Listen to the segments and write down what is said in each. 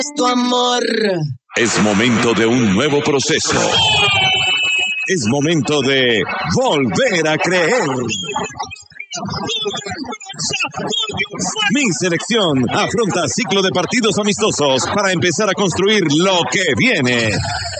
Tu amor. Es momento de un nuevo proceso. Es momento de volver a creer. Mi selección afronta ciclo de partidos amistosos para empezar a construir lo que viene.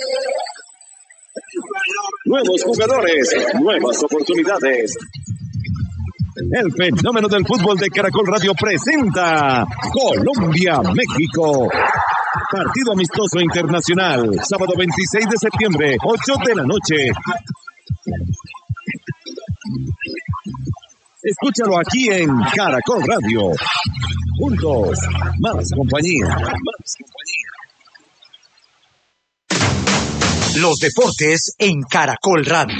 Nuevos jugadores, nuevas oportunidades. El fenómeno del fútbol de Caracol Radio presenta Colombia-México. Partido amistoso internacional, sábado 26 de septiembre, 8 de la noche. Escúchalo aquí en Caracol Radio. Juntos, más compañía. Los deportes en Caracol Radio.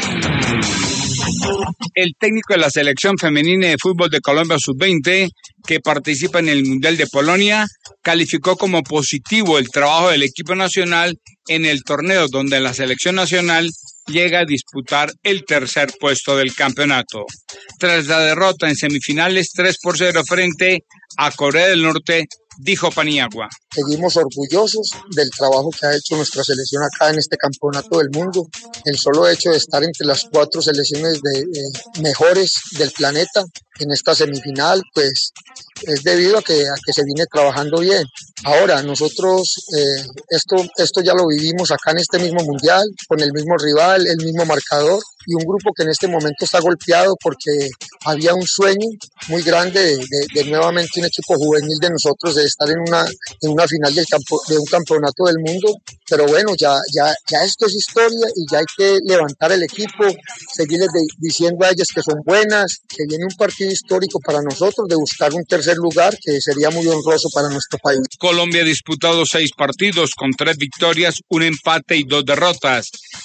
El técnico de la selección femenina de fútbol de Colombia Sub-20, que participa en el Mundial de Polonia, calificó como positivo el trabajo del equipo nacional en el torneo donde la selección nacional llega a disputar el tercer puesto del campeonato. Tras la derrota en semifinales 3-0 frente a Corea del Norte, dijo Paniagua. Seguimos orgullosos del trabajo que ha hecho nuestra selección acá en este campeonato del mundo. El solo hecho de estar entre las 4 selecciones mejores del planeta en esta semifinal, pues es debido a que se viene trabajando bien. Ahora, nosotros esto ya lo vivimos acá en este mismo mundial, con el mismo rival, el mismo marcador, y un grupo que en este momento está golpeado porque había un sueño muy grande de nuevamente un equipo juvenil de nosotros, de estar en una final de un campeonato del mundo. Pero bueno, ya esto es historia y ya hay que levantar el equipo, seguirles diciendo a ellas que son buenas, que viene un partido histórico para nosotros de buscar un tercer lugar que sería muy honroso para nuestro país. Colombia ha disputado 6 partidos con 3 victorias, un empate y 2 derrotas,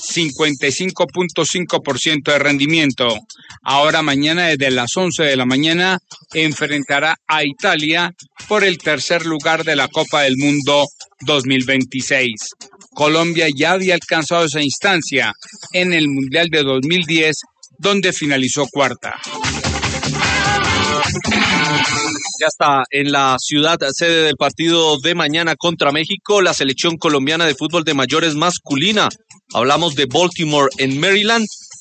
55.5% de rendimiento. Ahora mañana desde las 11 de la mañana enfrentará a Italia por el tercer lugar de la Copa del Mundo 2026. Colombia ya había alcanzado esa instancia en el Mundial de 2010, donde finalizó cuarta. Ya está en la ciudad sede del partido de mañana contra México, la selección colombiana de fútbol de mayores masculina. Hablamos de Baltimore en Maryland,